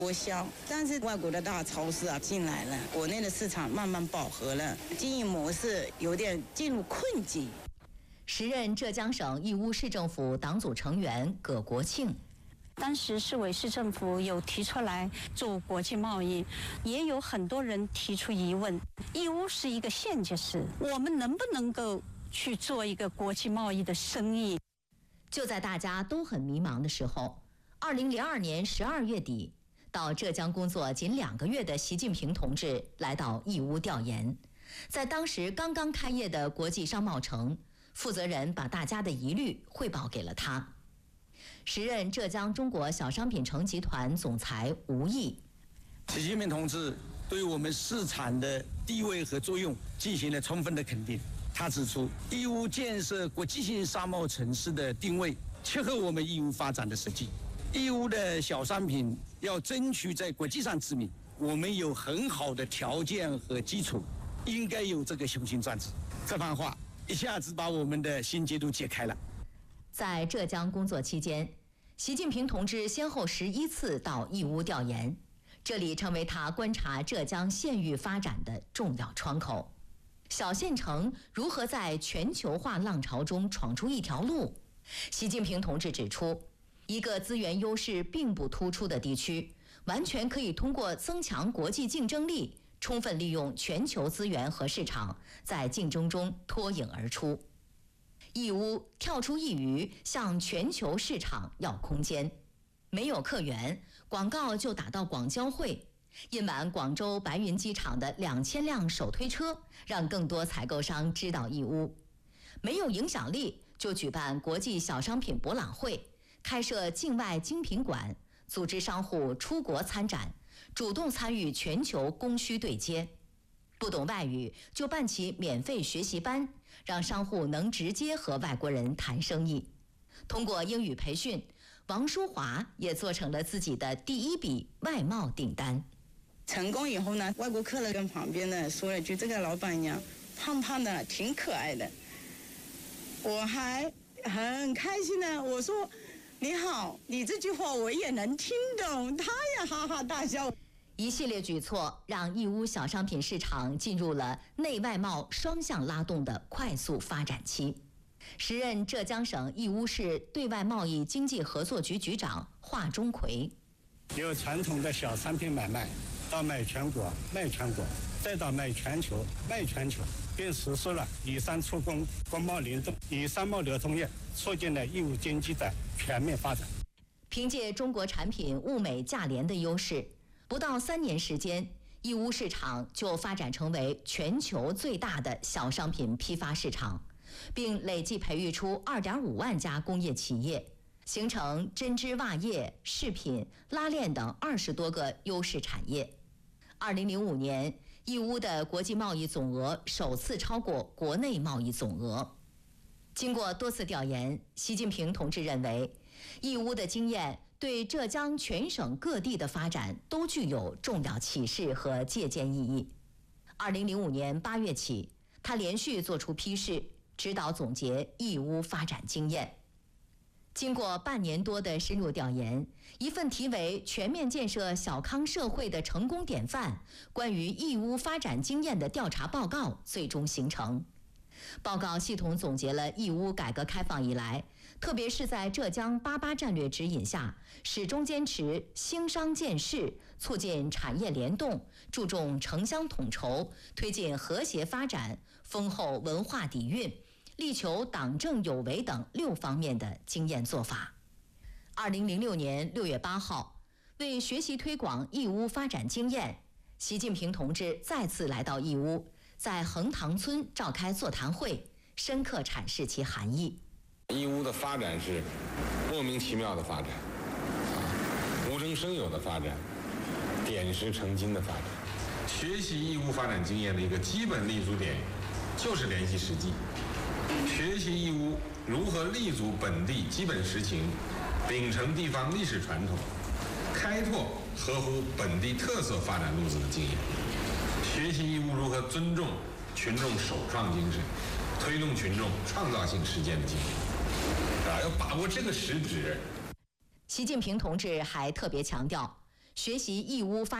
脱销，但是外国的大超市进来了，国内的市场慢慢饱和了，经营模式有点进入困境。 时任浙江省义乌市政府党组成员葛国庆。 当时市委市政府有提出来做国际贸易，也有很多人提出疑问：义乌是一个县级市，我们能不能够去做一个国际贸易的生意？ 就在大家都很迷茫的时候，2002年12月底，到浙江工作仅2个月的习近平同志来到义乌调研，在当时刚刚开业的国际商贸城，负责人把大家的疑虑汇报给了他。时任浙江中国小商品城集团总裁吴毅。 习近平同志对我们市场的地位和作用进行了充分的肯定。他指出，义乌建设国际性商贸城市的定位切合我们义乌发展的实际。义乌的小商品要争取在国际上知名，我们有很好的条件和基础，应该有这个雄心壮志。这番话一下子把我们的心结都解开了。 在浙江工作期间，习近平同志先后11次到义乌调研，这里成为他观察浙江县域发展的重要窗口。小县城如何在全球化浪潮中闯出一条路？习近平同志指出，一个资源优势并不突出的地区，完全可以通过增强国际竞争力，充分利用全球资源和市场，在竞争中脱颖而出。义乌跳出一隅，向全球市场要空间。没有客源，广告就打到广交会，印满广州白云机场的2000辆手推车，让更多采购商知道义乌。没有影响力，就举办国际小商品博览会，开设境外精品馆，组织商户出国参展，主动参与全球供需对接。不懂外语就办起免费学习班，让商户能直接和外国人谈生意。通过英语培训，王淑华也做成了自己的第一笔外贸订单。 成功以后呢，外国客人跟旁边的说了句：“这个老板娘胖胖的，挺可爱的。”我还很开心的，我说：“你好，你这句话我也能听懂。”他也哈哈大笑。 一系列举措让义乌小商品市场进入了内外贸双向拉动的快速发展期。时任浙江省义乌市对外贸易经济合作局局长华钟奎。 由传统的小商品买卖，到卖全国、卖全国，再到卖全球、卖全球，并实施了以商促工、国贸联动，以商贸流通业促进了义乌经济的全面发展。 凭借中国产品物美价廉的优势，不到3年时间，义乌市场就发展成为全球最大的小商品批发市场，并累计培育出2.5万家工业企业，形成针织袜业、饰品、拉链等20多个优势产业。2005年，义乌的国际贸易总额首次超过国内贸易总额。经过多次调研，习近平同志认为，义乌的经验对浙江全省各地的发展都具有重要启示和借鉴意义。2005年8月起，他连续作出批示，指导总结义乌发展经验。经过半年多的深入调研，一份题为《全面建设小康社会的成功典范：关于义乌发展经验》的调查报告最终形成。报告系统总结了义乌改革开放以来，特别是在浙江88战略指引下，始终坚持兴商建市，促进产业联动，注重城乡统筹，推进和谐发展，丰厚文化底蕴，力求党政有为等6方面的经验做法。2006年6月8号，为学习推广义乌发展经验，习近平同志再次来到义乌，在横塘村召开座谈会，深刻阐释其含义。 义乌的发展是莫名其妙的发展，无中生有的发展，点石成金的发展。学习义乌发展经验的一个基本立足点就是联系实际，学习义乌如何立足本地基本实情，秉承地方历史传统，开拓合乎本地特色发展路子的经验，学习义乌如何尊重群众首创精神，推动群众创造性实践的精神。要把握这个实质。 习近平同志还特别强调， 学习义乌发